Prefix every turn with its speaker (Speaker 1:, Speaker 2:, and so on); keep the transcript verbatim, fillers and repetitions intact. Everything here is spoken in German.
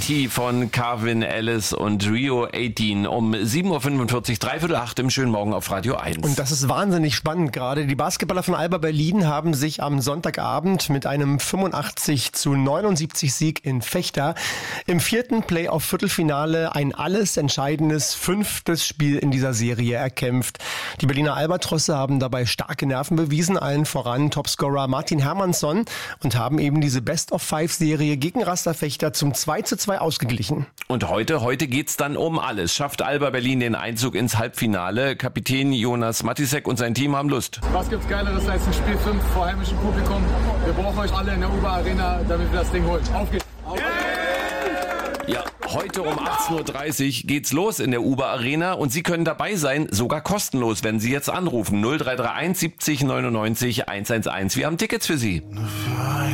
Speaker 1: T von Carvin Ellis und Rio achtzehn um sieben Uhr fünfundvierzig, dreiviertel acht im schönen Morgen auf Radio eins.
Speaker 2: Und das ist wahnsinnig spannend gerade. Die Basketballer von Alba Berlin haben sich am Sonntagabend mit einem fünfundachtzig zu neunundsiebzig Sieg in Vechta im vierten Playoff-Viertelfinale ein alles entscheidendes fünftes Spiel in dieser Serie erkämpft. Die Berliner Albatrosse haben dabei starke Nerven bewiesen, allen voran Topscorer Martin Hermannsson, und haben eben diese Best-of-Five-Serie gegen Raster Vechta zum zwei zu zwei ausgeglichen.
Speaker 1: Und heute, heute geht's dann um alles. Schafft Alba Berlin den Einzug ins Halbfinale? Kapitän Jonas Matisek und sein Team haben Lust.
Speaker 3: Was gibt's Geileres als ein Spiel fünf vor heimischem Publikum? Wir brauchen euch alle in der U B A Arena, damit wir das Ding holen. Auf geht's! Auf geht's.
Speaker 1: Ja, heute um achtzehn Uhr dreißig geht's los in der U B A Arena und Sie können dabei sein, sogar kostenlos, wenn Sie jetzt anrufen. null drei drei eins siebzig neunundneunzig hundertelf. Wir haben Tickets für Sie.